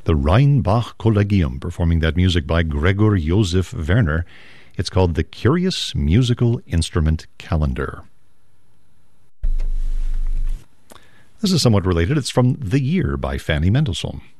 the Rheinbach Collegium, performing that music by Gregor Josef Werner. It's called the Curious Musical Instrument Calendar. This is somewhat related. It's from The Year by Fanny Mendelssohn.